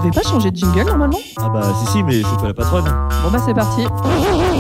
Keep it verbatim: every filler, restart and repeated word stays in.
devait pas changer de jingle normalement? Ah bah si si, mais c'est toi la patronne. Bon bah c'est parti.